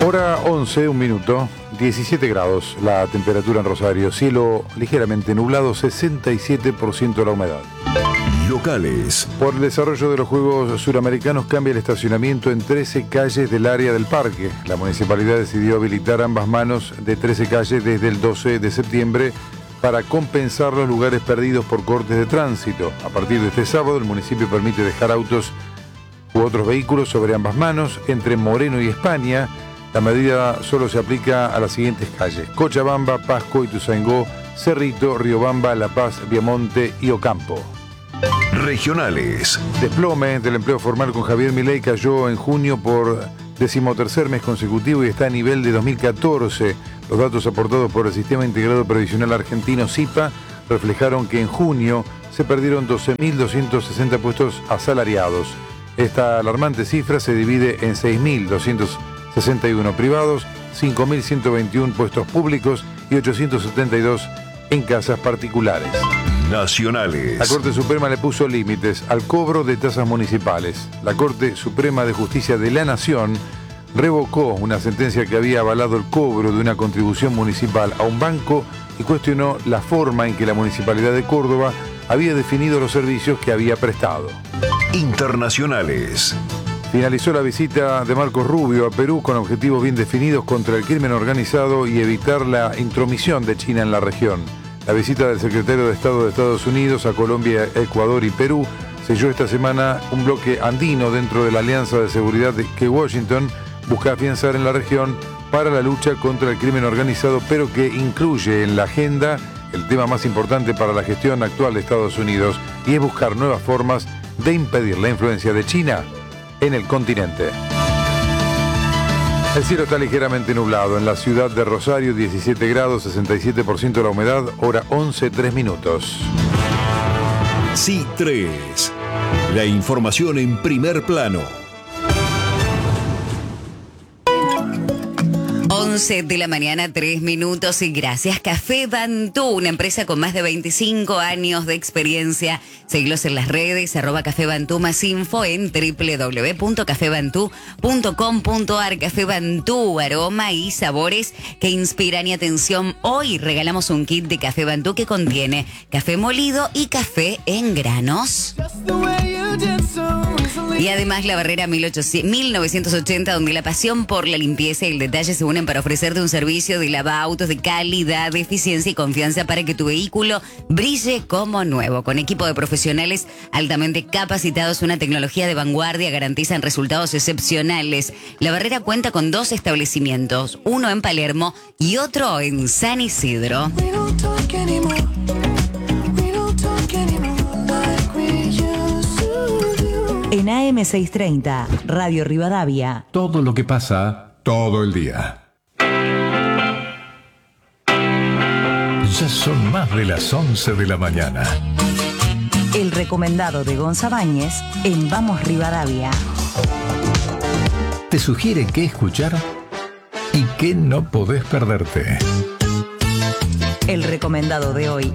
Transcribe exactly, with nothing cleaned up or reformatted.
Hora once, un minuto, diecisiete grados la temperatura en Rosario, cielo ligeramente nublado, sesenta y siete por ciento la humedad. Locales. Por el desarrollo de los Juegos Suramericanos cambia el estacionamiento en trece calles del área del parque. La municipalidad decidió habilitar ambas manos de trece calles desde el doce de septiembre para compensar los lugares perdidos por cortes de tránsito. A partir de este sábado, el municipio permite dejar autos u otros vehículos sobre ambas manos entre Moreno y España. La medida solo se aplica a las siguientes calles: Cochabamba, Pasco, Ituzaingó, Cerrito, Riobamba, La Paz, Viamonte y Ocampo. Regionales. Desplome del empleo formal con Javier Milei cayó en junio por decimotercer mes consecutivo y está a nivel de dos mil catorce. Los datos aportados por el Sistema Integrado Previsional Argentino, SIPA, reflejaron que en junio se perdieron doce mil doscientos sesenta puestos asalariados. Esta alarmante cifra se divide en seis mil doscientos sesenta y uno privados, cinco mil ciento veintiuno puestos públicos y ochocientos setenta y dos en casas particulares. Nacionales. La Corte Suprema le puso límites al cobro de tasas municipales. La Corte Suprema de Justicia de la Nación revocó una sentencia que había avalado el cobro de una contribución municipal a un banco y cuestionó la forma en que la Municipalidad de Córdoba había definido los servicios que había prestado. Internacionales. Finalizó la visita de Marcos Rubio a Perú con objetivos bien definidos contra el crimen organizado y evitar la intromisión de China en la región. La visita del secretario de Estado de Estados Unidos a Colombia, Ecuador y Perú selló esta semana un bloque andino dentro de la alianza de seguridad que Washington busca afianzar en la región para la lucha contra el crimen organizado, pero que incluye en la agenda el tema más importante para la gestión actual de Estados Unidos, y es buscar nuevas formas de impedir la influencia de China en el continente. El cielo está ligeramente nublado. En la ciudad de Rosario, diecisiete grados, sesenta y siete por ciento la humedad, hora once, tres minutos. C tres. La información en primer plano. once de la mañana, tres minutos, y gracias. Café Bantú, una empresa con más de veinticinco años de experiencia. Seguilos en las redes, arroba Café Bantú, más info en doble u doble u doble u punto café bantú punto com punto a r. Café Bantú, aroma y sabores que inspiran. Y atención, hoy regalamos un kit de Café Bantú que contiene café molido y café en granos. Y además la barrera mil novecientos ochenta, donde la pasión por la limpieza y el detalle se unen para ofrecerte un servicio de lavautos de calidad, eficiencia y confianza para que tu vehículo brille como nuevo. Con equipo de profesionales altamente capacitados, una tecnología de vanguardia, garantizan resultados excepcionales. La barrera cuenta con dos establecimientos, uno en Palermo y otro en San Isidro. En A M seiscientos treinta, Radio Rivadavia. Todo lo que pasa, todo el día. Ya son más de las once de la mañana. El recomendado de Gonzabáñez en Vamos Rivadavia. Te sugiere qué escuchar y qué no podés perderte. El recomendado de hoy